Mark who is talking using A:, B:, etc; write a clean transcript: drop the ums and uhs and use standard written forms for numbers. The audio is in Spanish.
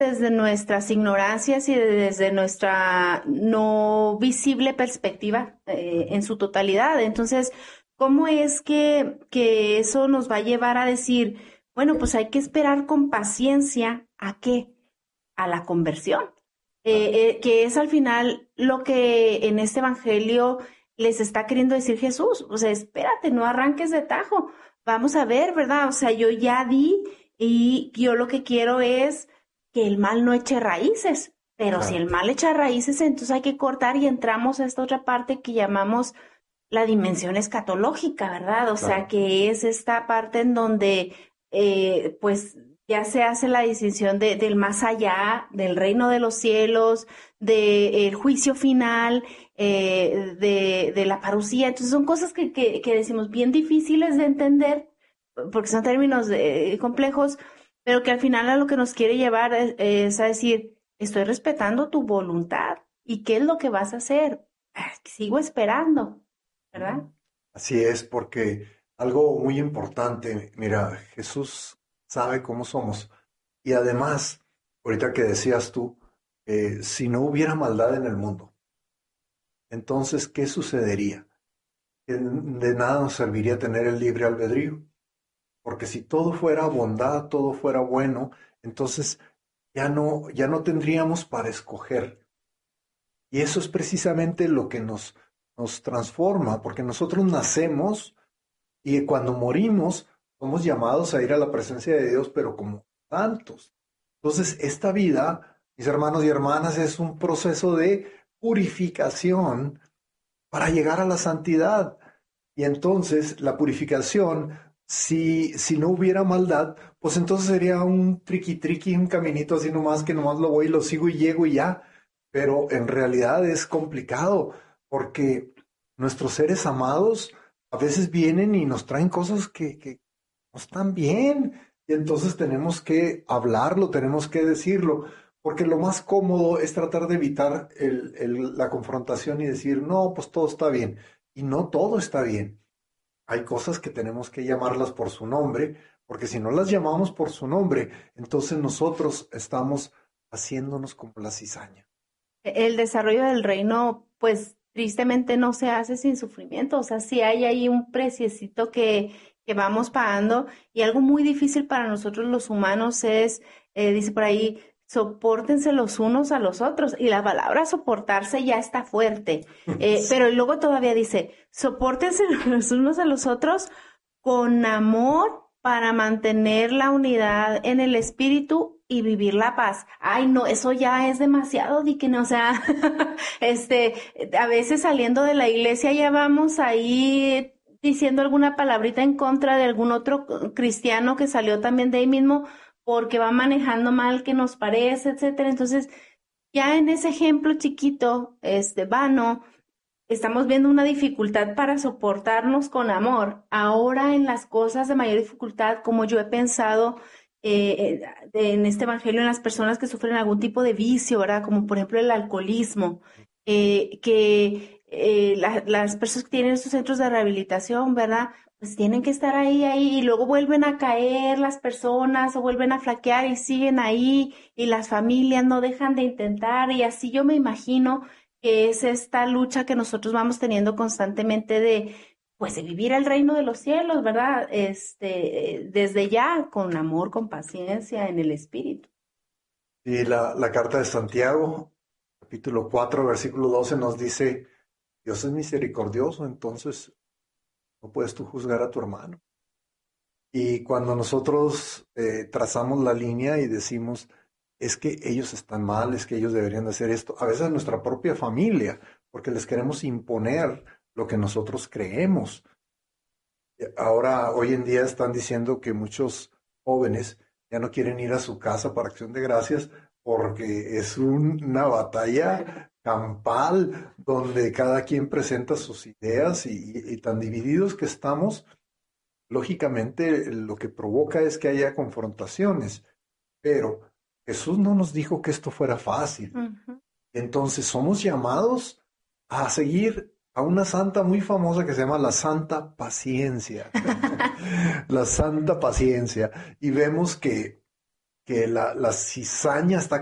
A: desde nuestras ignorancias y desde nuestra no visible perspectiva en su totalidad. Entonces, ¿cómo es que eso nos va a llevar a decir, bueno, pues hay que esperar con paciencia ¿a qué? A la conversión, que es al final lo que en este evangelio les está queriendo decir Jesús. O sea, espérate, no arranques de tajo. Vamos a ver, ¿verdad? O sea, yo ya di y yo lo que quiero es que el mal no eche raíces. Pero si
B: Claro,
A: el mal echa raíces, entonces hay que cortar y entramos a esta otra parte que llamamos la dimensión escatológica, ¿verdad? O sea,
B: claro.
A: que es esta parte en donde, pues, ya se hace la distinción del más allá, del reino de los cielos, del juicio final, de la parucía. Entonces son cosas que decimos bien difíciles de entender, porque son términos complejos, pero que al final a lo que nos quiere llevar es a decir, estoy respetando tu voluntad. ¿Y qué es lo que vas a hacer? Sigo esperando. ¿Verdad?
B: Así es, porque algo muy importante, mira, Jesús sabe cómo somos. Y además, ahorita que decías tú, si no hubiera maldad en el mundo, entonces, ¿qué sucedería? Que de nada nos serviría tener el libre albedrío, porque si todo fuera bondad, todo fuera bueno, entonces ya no tendríamos para escoger. Y eso es precisamente lo que nos transforma, porque nosotros nacemos y cuando morimos somos llamados a ir a la presencia de Dios, pero como santos. Entonces, esta vida, mis hermanos y hermanas, es un proceso de purificación para llegar a la santidad. Y entonces la purificación, si no hubiera maldad, pues entonces sería un triqui triqui, un caminito así nomás que nomás lo voy y lo sigo y llego y ya. Pero en realidad es complicado porque nuestros seres amados a veces vienen y nos traen cosas que no están bien. Y entonces tenemos que hablarlo, tenemos que decirlo, porque lo más cómodo es tratar de evitar la confrontación y decir, no, pues todo está bien. Y no todo está bien. Hay cosas que tenemos que llamarlas por su nombre, porque si no las llamamos por su nombre, entonces nosotros estamos haciéndonos como la cizaña.
A: El desarrollo del reino, pues tristemente no se hace sin sufrimiento. O sea, sí hay ahí un preciecito que vamos pagando y algo muy difícil para nosotros los humanos es, dice por ahí, sopórtense los unos a los otros. Y la palabra soportarse ya está fuerte. Pero luego todavía dice, sopórtense los unos a los otros con amor para mantener la unidad en el espíritu y vivir la paz. Ay, no, eso ya es demasiado, di que no, o sea, este, a veces saliendo de la iglesia ya vamos ahí diciendo alguna palabrita en contra de algún otro cristiano que salió también de ahí mismo porque va manejando mal que nos parece, etcétera. Entonces, ya en ese ejemplo chiquito, vano, estamos viendo una dificultad para soportarnos con amor. Ahora en las cosas de mayor dificultad, como yo he pensado en este evangelio, en las personas que sufren algún tipo de vicio, ¿verdad? Como por ejemplo el alcoholismo, las personas que tienen estos centros de rehabilitación, ¿verdad? Pues tienen que estar ahí, y luego vuelven a caer las personas o vuelven a flaquear y siguen ahí y las familias no dejan de intentar y así yo me imagino que es esta lucha que nosotros vamos teniendo constantemente de, pues, de vivir el reino de los cielos, ¿verdad? Desde ya, con amor, con paciencia, en el espíritu.
B: Y la carta de Santiago, capítulo 4 versículo 12 nos dice, Dios es misericordioso, entonces no puedes tú juzgar a tu hermano. Y cuando nosotros trazamos la línea y decimos, es que ellos están mal, es que ellos deberían de hacer esto, a veces a nuestra propia familia, porque les queremos imponer lo que nosotros creemos. Ahora, hoy en día están diciendo que muchos jóvenes ya no quieren ir a su casa para Acción de Gracias porque es una batalla campal donde cada quien presenta sus ideas y tan divididos que estamos, lógicamente lo que provoca es que haya confrontaciones, pero Jesús no nos dijo que esto fuera fácil.
A: Ujú.
B: Entonces somos llamados a seguir a una santa muy famosa que se llama la Santa Paciencia. La Santa Paciencia. Y vemos que que la cizaña está